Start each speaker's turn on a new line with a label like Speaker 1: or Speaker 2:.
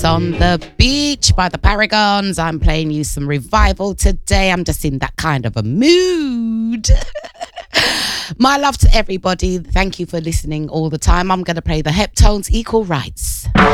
Speaker 1: On the Beach by the Paragons. I'm playing you some Revival today. I'm just in that kind of a mood. My love to everybody. Thank you for listening all the time. I'm going to play the Heptones, Equal Rights.